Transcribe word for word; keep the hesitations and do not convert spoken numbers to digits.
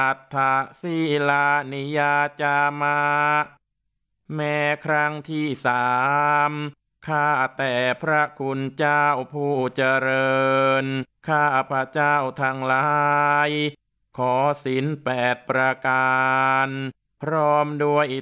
อัฏฐศีลานิยาจามาแม้ครั้งที่สามข้าแต่พระคุณเจ้าผู้เจริญข้าพระเจ้าทั้งหลายขอศีลแปดประการพร้อมด้วย